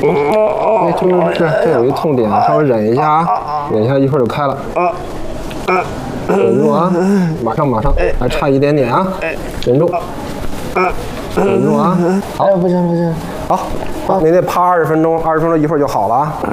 哎，这有一痛点，稍微忍一下啊，忍一下，一会儿就开了。忍住啊，马上，还差一点点啊，忍住，忍住啊。好，不行，好，你得趴20分钟，20分钟一会儿就好了啊。